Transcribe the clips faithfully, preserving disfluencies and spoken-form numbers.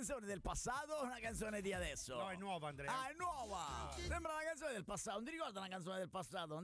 canzone del passato o una canzone di adesso? No, è nuova, Andrea. Ah, è nuova! Sembra una canzone del passato. Non ti ricorda una canzone del passato?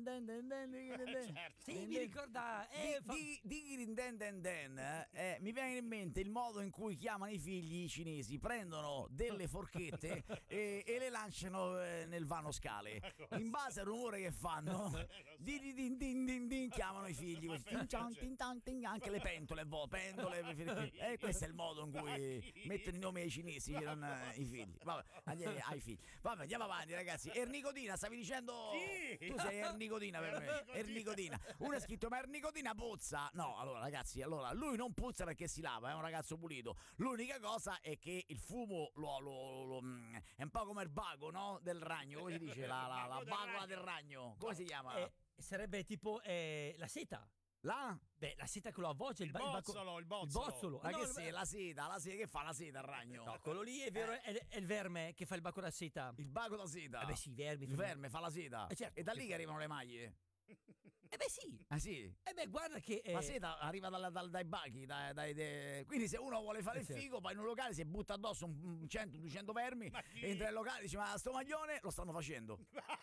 Certo. Sì, mi ricorda. Eh, fa- Di Den Den Den, eh, mi viene in mente il modo in cui chiamano i figli i cinesi, prendono delle forchette e, e le lanciano eh, nel vano scale. In base al rumore che fanno, di, di, din, din, din, din, chiamano i figli così. Tin, cian, tin, tan, tin, anche le pentole, boh, pentole. E questo è il modo in cui mettono i nomi ai cinesi, non eh, i figli. Vabbè, andiamo ai figli. Vabbè, andiamo avanti, ragazzi. Ernicodina, stavi dicendo? Sì. Tu sei Ernicodina per me. Ernicodina. Uno ha scritto, ma Ernicodina puzza. No, allora ragazzi, allora lui non puzza perché si lava, è un ragazzo pulito. L'unica cosa è che il fumo lo, lo, lo, lo, è un po' come il bago, no? Del ragno, come si dice? La, la, la bagola del ragno. Come si chiama? eh, sarebbe tipo eh, la seta. La? Beh, la seta che lo avvolge, il, Il ba- il baco- bozzolo, il bozzolo. Il bozzolo. Ma Ah, no, che il- sì, la seta, la seta, che fa la seta il ragno? No, quello lì è vero, è, è il verme che fa il baco da seta. Il bago da seta. Eh beh sì, i vermi. Il verme fa la seta. Eh, certo. E da lì che arrivano le maglie. Eh beh sì. Ah sì? Eh beh, guarda che... eh, La seta arriva dalla- dal- dai bachi, dai, dai- dai- quindi se uno vuole fare Eh, il certo. figo, va in un locale, si butta addosso un cento duecento vermi, Ma chi? entra nel locale e dice ma sto maglione lo stanno facendo.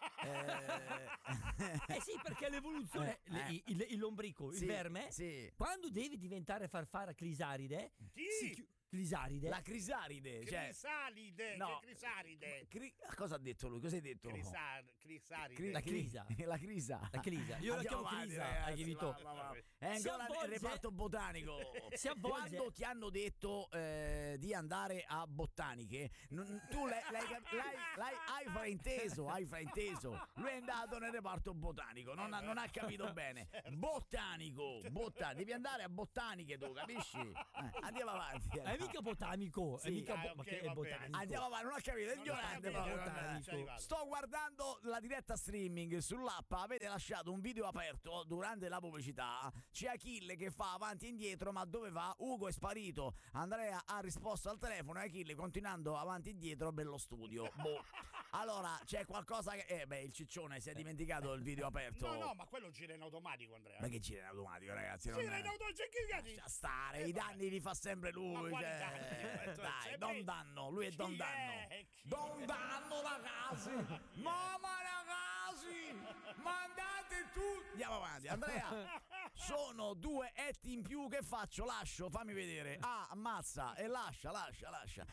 eh... Eh sì, perché l'evoluzione, Eh, le- eh. il, il lombrico, Sì, il verme, sì. quando deve diventare farfara clisaride, Chi? si chi- clisaride, La crisaride, cioè Crisalide, no. che crisaride? Cri- cosa ha detto lui? Cosa hai detto? Crisar, crisaride. Cri- La cri- crisa. La crisa. La crisa. Io la Andiamo chiamo avanti, crisa, ragazzi, hai capito? va, va, va. È Si ancora avvolge- il reparto botanico. Si avvolge- Quando ti hanno detto eh, di andare a botaniche, non- tu l'hai, l'hai, l'hai- l'hai- hai frainteso, hai frainteso. Lui è andato nel reparto botanico, non ha, non ha capito bene. Botanico, botta- devi andare a botaniche tu, capisci? Eh, andiamo avanti. è mica botanico, è Sì. mica Ah, bo- ok, ma che va è bene. botanico. Andiamo avanti, non ha capito, è Non ignorante ho capito, proprio. non Eh, ci è arrivato. Sto guardando la diretta streaming sull'app, avete lasciato un video aperto durante la pubblicità. C'è Achille che fa avanti e indietro, ma dove va? Ugo è sparito. Andrea ha risposto al telefono e Achille continuando avanti e indietro bello studio. Boh. Allora, c'è qualcosa che eh beh, il ciccione si è dimenticato il video aperto. No, no, ma quello gira in automatico, Andrea. Ma che gira in automatico, ragazzi? Non Gira in automatico, che Lascia stare, Eh, i vabbè. danni li fa sempre lui. Ma quali cioè, danni? dai, Cioè, Don beh, Danno, lui è chi Don è? Danno. Chi Don è? Danno, ragazzi! Mamma, ragazzi! Mandate tutti! Andiamo avanti, Andrea. Sono due etti in più, che faccio? Lascio, fammi vedere. Ah, ammazza e lascia, lascia, lascia.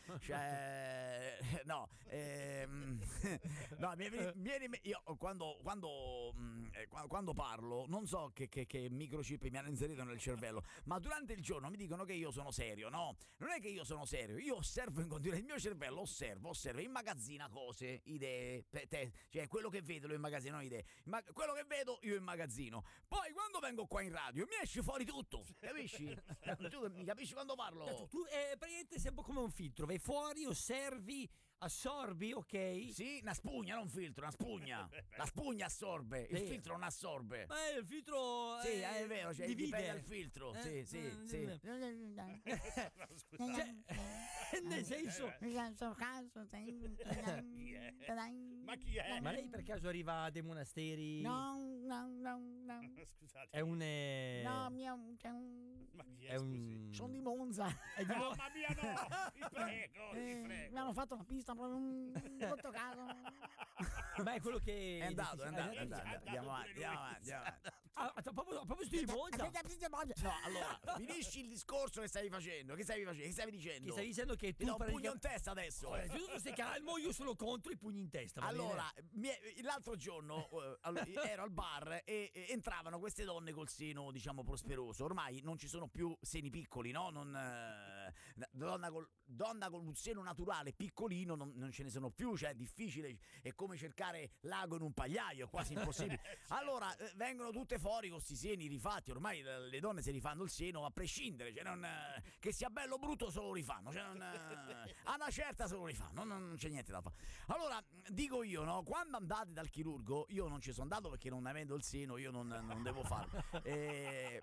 Cioè, no, ehm, no, mi viene, viene- io quando, quando, mh, eh, qua- quando parlo, non so che, che, che microchip mi hanno inserito nel cervello, ma durante il giorno mi dicono che io sono serio, no? Non è che io sono serio, io osservo in continuazione, il mio cervello osserva, osserva, immagazzina cose, idee, pe- te- cioè quello che vedo lo immagazzino, non idee, ma quello che vedo io immagazzino. Poi quando vengo qua in radio mi esce fuori tutto, capisci? Tu mi capisci quando parlo? Tu eh, praticamente sei un po' come un filtro, vai fuori, osservi, assorbi, ok? Sì, una spugna, non un filtro, una spugna. La spugna assorbe, il Sì. filtro non assorbe. Ma il filtro Sì, eh, è vero, cioè divide. dipende dal filtro. Eh, Sì, sì, eh, sì. eh, Scusa. cioè, nel senso, Chi è? Ma chi è? ma lei per caso arriva dai monasteri? No, no, no, no. Scusate. È un eh, No, mio, c'è un... Ma chi è, è scusi? un Sono di Monza. è di Mo- Mamma mia, no! Vi prego, vi Eh, prego. mi hanno fatto una pista proprio un brutto caso. ma è quello che È andato, è andato, è Eh, andato. andato Andiamo avanti, pure lui. andiamo avanti, andiamo avanti. Ah, a proprio, a proposito di Monza, No, allora, finisci il discorso che stavi facendo. Che stavi facendo? Che stavi dicendo? che stai dicendo che Ti tu do un pugno pratica- in testa adesso. Eh, tu stai calmo, io sono contro i pugni in testa. va Allora, bene? mi è- l'altro giorno eh, allora, ero al bar e, e entravano queste donne col seno, diciamo, prosperoso. Ormai non ci sono più seni piccoli, no? Non, eh, donna, col, donna con un seno naturale piccolino non, non ce ne sono più, cioè è difficile, è come cercare l'ago in un pagliaio, è quasi impossibile. Allora, eh, vengono tutte fuori con questi seni rifatti, ormai eh, le donne si rifanno il seno a prescindere, cioè non, eh, che sia bello o brutto se lo rifanno, cioè non, eh, a una certa se lo rifanno, non, non c'è niente da fare. Allora, dico io, no, quando andate dal chirurgo, io non ci sono andato perché non avendo il seno io non, non devo farlo. Eh,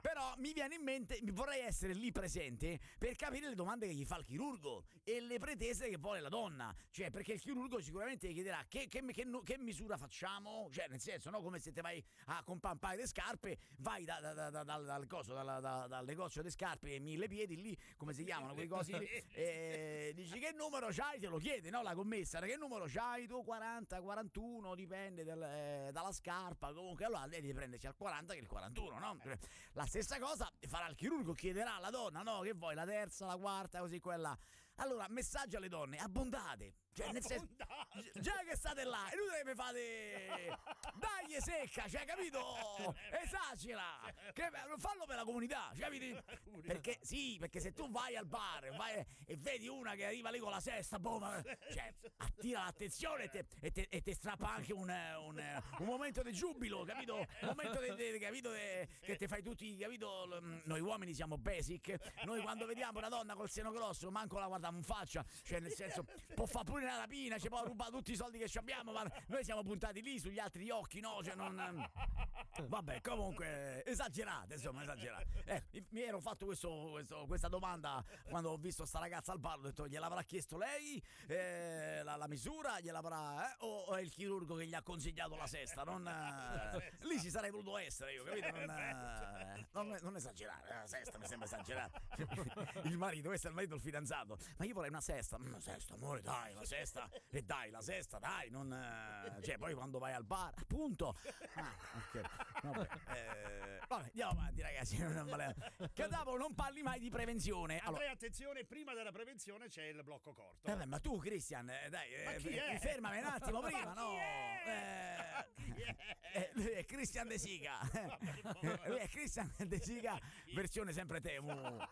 Però mi viene in mente, vorrei essere lì presente per capire le domande che gli fa il chirurgo e le pretese che vuole la donna. Cioè, perché il chirurgo sicuramente gli chiederà che, che, che, che misura facciamo? Cioè, nel senso, no? Come se te vai a comprare un paio di scarpe, vai da, da, da, da, dal, dal, coso, dal, da, dal negozio di scarpe mille piedi lì, come si chiamano quei cosi lì, e dici che numero c'hai? Te lo chiede, no? La commessa, che numero c'hai tu? quaranta, quarantuno, dipende dal, eh, dalla scarpa. Comunque allora lei devi prenderci al quaranta che il quarantuno, no? La stessa cosa farà il chirurgo, chiederà alla donna, no? Che vuoi, la terza, la quarta, così quella. Allora, messaggio alle donne, abbondate. Cioè, nel senso, già che state là, e lui che mi fate, dai secca, cioè, capito? Esagera, che, fallo per la comunità, cioè, capito? Perché sì, perché se tu vai al bar vai, e vedi una che arriva lì con la sesta, boh, ma, cioè, attira l'attenzione e te, e te, e te strappa anche un, un, un momento di giubilo, capito? Un momento de, de, capito, de, che te fai tutti, capito? Noi uomini siamo basic, noi quando vediamo una donna col seno grosso, manco la guardiamo in faccia, cioè, nel senso, può fare pure una rapina, ci può rubare tutti i soldi che ci abbiamo, ma noi siamo puntati lì sugli altri occhi, no? Cioè non. Vabbè, comunque esagerate, insomma, esagerate. Eh, mi ero fatto questo, questo, questa domanda quando ho visto sta ragazza al bar, ho detto gliel'avrà chiesto lei eh, la, la misura, gliel'avrà eh, o, o è il chirurgo che gli ha consigliato la sesta? Non, eh, lì ci sarei voluto essere io, capito? Non, eh, non, non esagerare, la sesta mi sembra esagerata. Il marito, questo è il marito, il fidanzato. Ma io vorrei una sesta, una sesta, amore, dai, una sesta, e dai, la sesta, dai, non. Eh, cioè, poi quando vai al bar, appunto. Ah, ok. Vabbè, eh, vabbè, andiamo avanti, ragazzi. Cadavolo, non parli mai di prevenzione. Andrea, Allora, attenzione, prima della prevenzione c'è il blocco corto. eh, beh, ma tu, Christian, eh, dai, Ma eh, chi è? fermami un attimo prima, Ma chi no? è? Eh, Chi è? eh, lui è Christian De Sica. Lui è Christian De Sica, versione sempre Temu.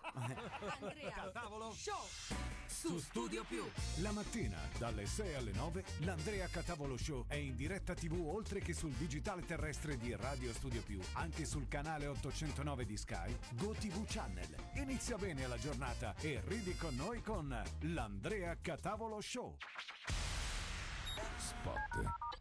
Andrea Tavolo Show su Studio Più. la mattina dalle sei alle nove l'Andrea Catavolo Show è in diretta tivù oltre che sul digitale terrestre di Radio Studio Più, anche sul canale ottocentonove di Sky, GoTV Channel. Inizia bene la giornata e ridi con noi con l'Andrea Catavolo Show. Spot.